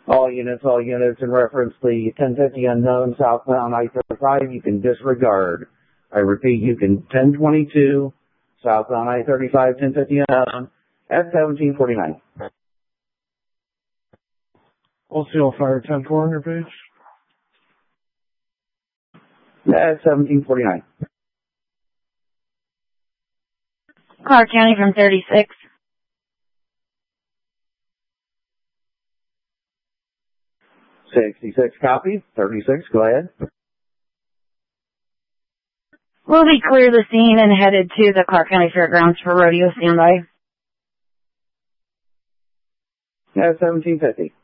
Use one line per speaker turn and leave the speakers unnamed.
All units in reference to the 1050 unknown southbound I-35, you can disregard. I repeat, you can 1022 southbound I-35, 1050 unknown at 1749.
Wholesale Fire 10-4 on your page.
At 1749.
Clark County from 36.
66 copy. 36, go ahead.
We'll be clear the scene and headed to the Clark County Fairgrounds for rodeo standby.
At 1750.